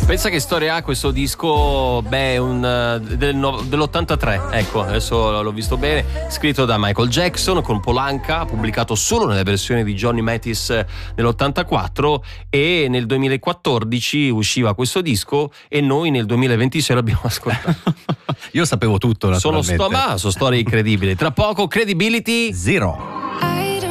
Pensa che storia ha questo disco? Beh, dell'83, ecco, adesso l'ho visto bene. Scritto da Michael Jackson con Polanca, pubblicato solo nella versione di Johnny Mathis nell'84, e nel 2014 usciva questo disco e noi nel 2026 l'abbiamo ascoltato. Io sapevo tutto, naturalmente. Sono storie incredibili. Tra poco Credibility Zero.